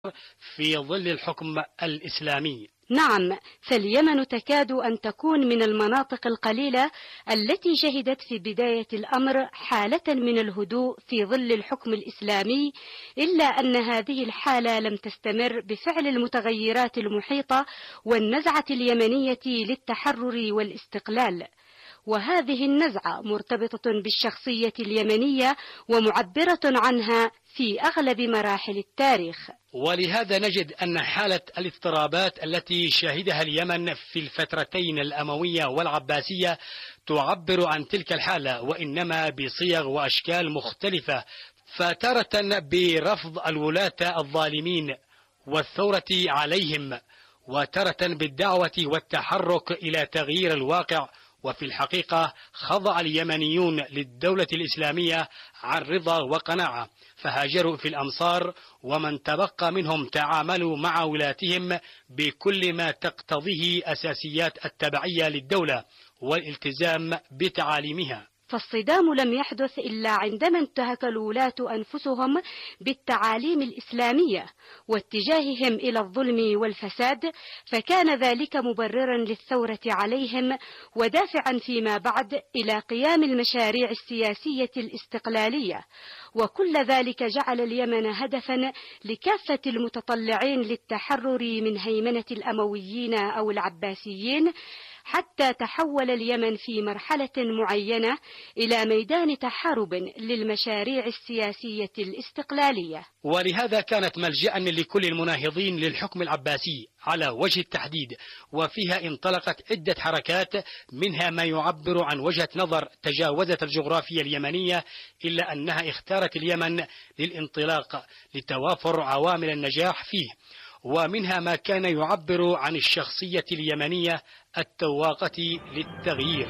في ظل الحكم الإسلامي. نعم، فاليمن تكاد أن تكون من المناطق القليلة التي شهدت في بداية الأمر حالة من الهدوء في ظل الحكم الإسلامي، إلا أن هذه الحالة لم تستمر بفعل المتغيرات المحيطة والنزعة اليمنية للتحرر والاستقلال. وهذه النزعة مرتبطة بالشخصية اليمنية ومعبرة عنها في أغلب مراحل التاريخ. ولهذا نجد أن حالة الاضطرابات التي شهدها اليمن في الفترتين الأموية والعباسية تعبر عن تلك الحالة، وإنما بصيغ وأشكال مختلفة، فتارة برفض الولاة الظالمين والثورة عليهم، وتارة بالدعوة والتحرك إلى تغيير الواقع. وفي الحقيقة خضع اليمنيون للدولة الإسلامية عن رضا وقناعة، فهاجروا في الأمصار، ومن تبقى منهم تعاملوا مع ولاتهم بكل ما تقتضيه أساسيات التبعية للدولة والالتزام بتعاليمها. فالصدام لم يحدث إلا عندما انتهك الولاة أنفسهم بالتعاليم الإسلامية واتجاههم إلى الظلم والفساد، فكان ذلك مبررا للثورة عليهم ودافعا فيما بعد إلى قيام المشاريع السياسية الاستقلالية. وكل ذلك جعل اليمن هدفا لكافة المتطلعين للتحرر من هيمنة الأمويين أو العباسيين، حتى تحول اليمن في مرحلة معينة إلى ميدان تحارب للمشاريع السياسية الاستقلالية. ولهذا كانت ملجأ لكل المناهضين للحكم العباسي على وجه التحديد، وفيها انطلقت عدة حركات، منها ما يعبر عن وجهة نظر تجاوزت الجغرافيا اليمنية، إلا أنها اختارت اليمن للانطلاق لتوافر عوامل النجاح فيه، ومنها ما كان يعبر عن الشخصية اليمنية التواقة للتغيير.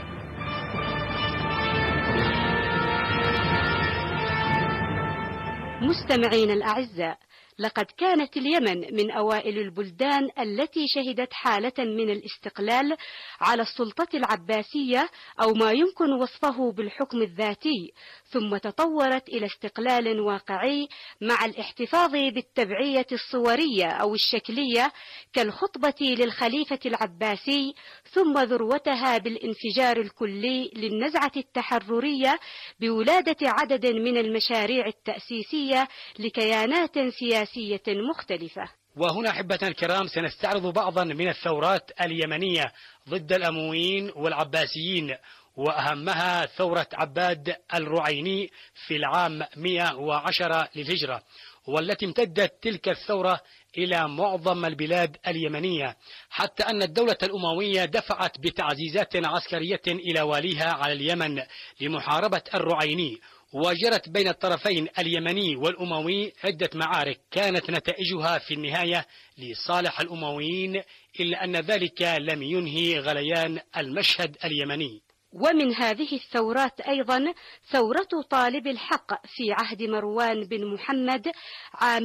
مستمعين الأعزاء، لقد كانت اليمن من أوائل البلدان التي شهدت حالة من الاستقلال على السلطة العباسية أو ما يمكن وصفه بالحكم الذاتي، ثم تطورت إلى استقلال واقعي مع الاحتفاظ بالتبعية الصورية أو الشكلية كالخطبة للخليفة العباسي، ثم ذروتها بالانفجار الكلي للنزعة التحررية بولادة عدد من المشاريع التأسيسية لكيانات سياسية مختلفة. وهنا أحبتنا الكرام سنستعرض بعضا من الثورات اليمنية ضد الأمويين والعباسيين، وأهمها ثورة عباد الرعيني في العام 110 للهجرة، والتي امتدت تلك الثورة إلى معظم البلاد اليمنية، حتى أن الدولة الأموية دفعت بتعزيزات عسكرية إلى واليها على اليمن لمحاربة الرعيني. وجرت بين الطرفين اليمني والأموي عدة معارك كانت نتائجها في النهاية لصالح الأمويين، إلا أن ذلك لم ينهي غليان المشهد اليمني. ومن هذه الثورات أيضا ثورة طالب الحق في عهد مروان بن محمد عام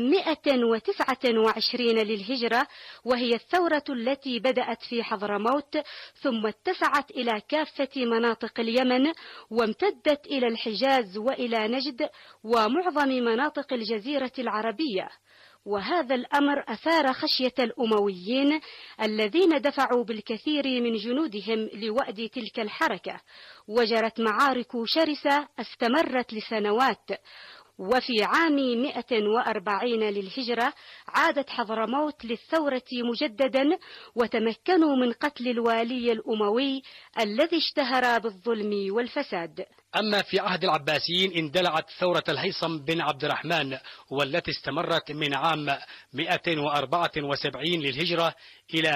129 للهجرة، وهي الثورة التي بدأت في حضرموت ثم اتسعت إلى كافة مناطق اليمن وامتدت إلى الحجاز وإلى نجد ومعظم مناطق الجزيرة العربية. وهذا الأمر أثار خشية الأمويين الذين دفعوا بالكثير من جنودهم لوأد تلك الحركة، وجرت معارك شرسة استمرت لسنوات. وفي عام 140 للهجرة عادت حضرموت للثورة مجددا، وتمكنوا من قتل الوالي الأموي الذي اشتهر بالظلم والفساد. أما في عهد العباسيين اندلعت ثورة الهيثم بن عبد الرحمن، والتي استمرت من عام 174 للهجرة إلى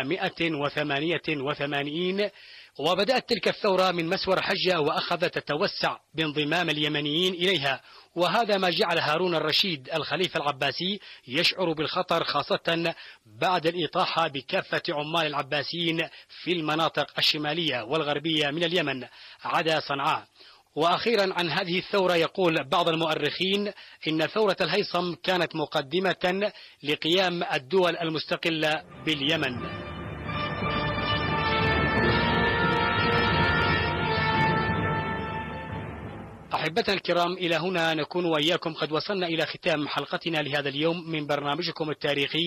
188، وبدأت تلك الثورة من مسور حجة وأخذت تتوسع بانضمام اليمنيين إليها، وهذا ما جعل هارون الرشيد الخليفة العباسي يشعر بالخطر، خاصة بعد الإطاحة بكافة عمال العباسيين في المناطق الشمالية والغربية من اليمن عدا صنعاء. وأخيرا عن هذه الثورة يقول بعض المؤرخين إن ثورة الهيثم كانت مقدمة لقيام الدول المستقلة باليمن. أحبتنا الكرام، إلى هنا نكون وإياكم قد وصلنا إلى ختام حلقتنا لهذا اليوم من برنامجكم التاريخي